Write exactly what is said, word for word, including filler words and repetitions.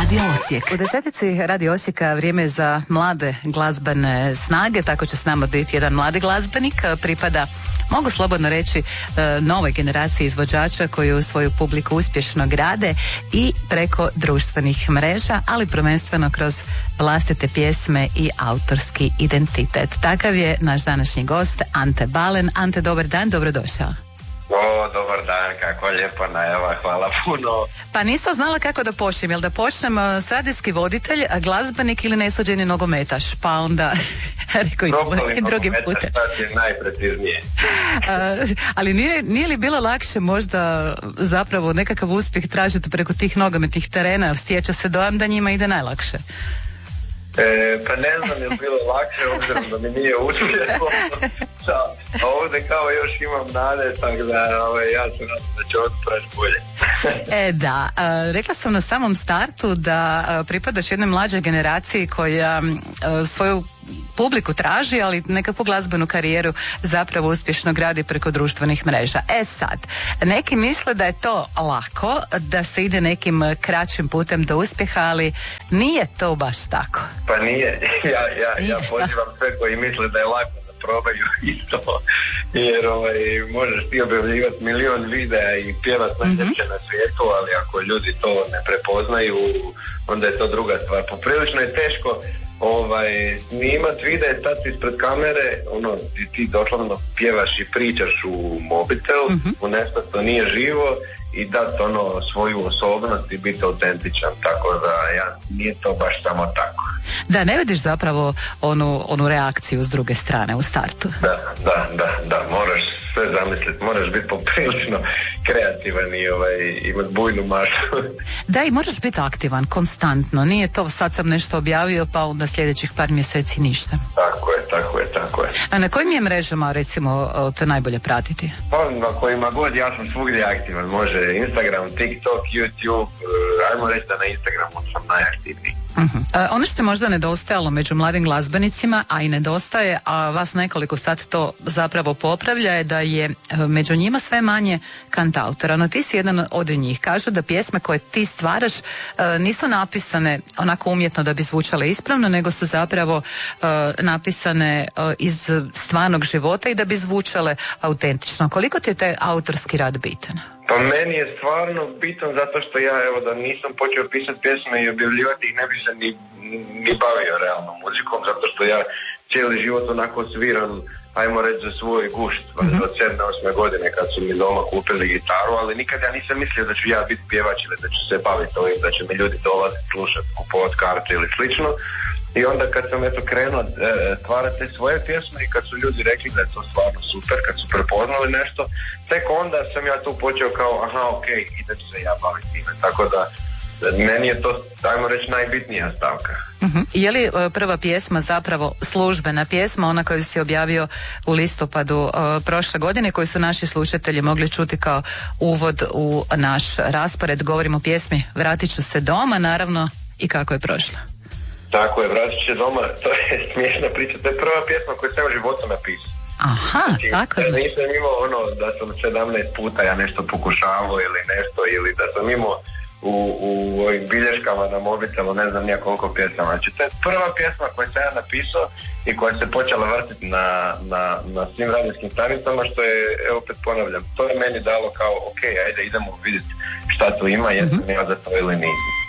Radio Osijek. U desetici Radio Osijeka vrijeme je za mlade glazbene snage, tako će s nama biti jedan mladi glazbenik, pripada, mogu slobodno reći, novoj generaciji izvođača koji u svoju publiku uspješno grade i preko društvenih mreža, ali prvenstveno kroz vlastite pjesme i autorski identitet. Takav je naš današnji gost Ante Balen. Ante, dobar dan, dobrodošao. O, dobar dan, kako lijepa najava, hvala puno. Pa nisam znala kako da počnem, jel da počnem uh, s radijski voditelj, glazbenik ili nesuđeni nogometaš, pa onda rekao i drugim putem. To je najpreciznije. uh, ali nije, nije li bilo lakše možda zapravo nekakav uspjeh tražiti preko tih nogometnih terena, stječe se dojam da njima ide najlakše? E, pa ne znam je li bilo lakše, obzirom da mi nije uspjelo. A ovdje kao još imam nade, tako da ovaj, ja se nadam da će ovdje praći bolje. E da, a, rekla sam na samom startu da a, pripadaš jednoj mlađoj generaciji koja a, svoju publiku traži, ali nekakvu glazbenu karijeru zapravo uspješno gradi preko društvenih mreža. E sad, neki misle da je to lako, da se ide nekim kraćim putem do uspjeha, ali nije to baš tako. Pa nije. Ja, ja, ja pozivam sve koji misle da je lako da probaju isto, jer ovaj, možeš ti objavljivati milion videa i pjevat najljepše mm-hmm. na svijetu, ali ako ljudi to ne prepoznaju, onda je to druga stvar. Poprilično je teško ovaj, snimat videe, tad ispred kamere, ono, ti, ti doslovno pjevaš i pričaš u mobitel, mm-hmm. u nešto što nije živo i dat ono svoju osobnost i biti autentičan, tako da ja, nije to baš samo tako. Da, ne vidiš zapravo onu, onu reakciju s druge strane u startu. Da, da, da, da, moraš sve zamisliti, moraš biti poprilično kreativan i ovaj, imati bujnu maštu. Da, i moraš biti aktivan, konstantno, nije to sad sam nešto objavio pa onda sljedećih par mjeseci ništa. Tako je, tako je, tako je. A na kojim je mrežama recimo te najbolje pratiti? Pa na kojima god, ja sam svugdje aktivan, može Instagram, TikTok, YouTube, ajmo reći da na Instagramu sam najaktivniji. Uh-huh. E, ono što je možda nedostajalo među mladim glazbenicima, a i nedostaje, a vas nekoliko sad to zapravo popravlja, je da je među njima sve manje kantautora. No ti si jedan od njih. Kažu da pjesme koje ti stvaraš e, nisu napisane onako umjetno da bi zvučale ispravno, nego su zapravo e, napisane e, iz stvarnog života i da bi zvučale autentično. Koliko ti je taj autorski rad bitan? Pa meni je stvarno bitan zato što ja, evo, da nisam počeo pisati pjesme i objavljivati i ne bi se ni, ni bavio realnom muzikom, zato što ja cijeli život onako sviram, ajmo reći, za svoj gušt, mm-hmm. od sedme osme godine kad su mi doma kupili gitaru, ali nikad ja nisam mislio da ću ja biti pjevač ili da ću se baviti ovim, da će mi ljudi dolaziti, slušati, kupovati karte ili slično. I onda kad sam eto krenuo e, stvarati te svoje pjesme i kad su ljudi rekli da je to stvarno super, kad su prepoznali nešto, tek onda sam ja tu počeo kao aha, ok, idem se ja baviti time, tako da meni je to, dajmo reći, najbitnija stavka. Uh-huh. Je li uh, prva pjesma zapravo službena pjesma, ona koju si objavio u listopadu uh, prošle godine, koju su naši slušatelji mogli čuti kao uvod u naš raspored? Govorimo o pjesmi Vratit ću se doma, naravno, i kako je prošla? Tako je, Vratit ću se doma, to je smiješna priča, to je prva pjesma koju sam u životu napisao. Aha, znači, tako je. Nisam imao ono da sam sedamnaest puta ja nešto pokušavao ili nešto, ili da sam imao u, u ovim bilješkama na mobitelu, ne znam nija koliko pjesama. Znači, to je prva pjesma koju sam ja napisao i koja se počela vrtiti na, na, na svim radijskim stanicama, što je, evo opet ponavljam, to je meni dalo kao, ok, ajde idemo vidjeti šta tu ima, jesam mm-hmm. ja za to ili nisam.